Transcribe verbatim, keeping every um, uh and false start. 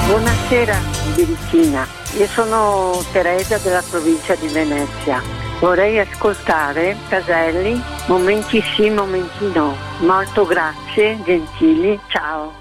Buonasera Birichina, io sono Teresa della provincia di Venezia. Vorrei ascoltare Caselli, momenti sì, momenti no. Molto grazie, gentili, ciao.